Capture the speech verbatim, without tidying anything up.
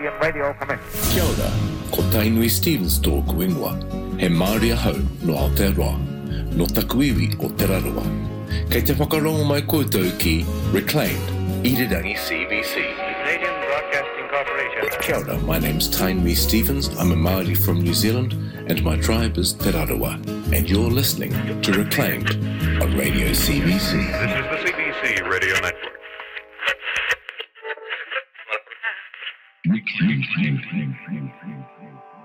Canadian radio commission. Kia ora, ko Tainui Stevens tōku ingoa. He Māori ahau no Aotearoa, no Takuiwi o Teraroa. Kei te whakarongo mai koutou ki Reclaimed, Irirangi C B C. Canadian Broadcasting Corporation. Kia ora, my name's Tainui Stevens. I'm a Māori from New Zealand and my tribe is Te Raroa. And you're listening to Reclaimed on Radio C B C. This is the C B C Radio Network. Reclaimed.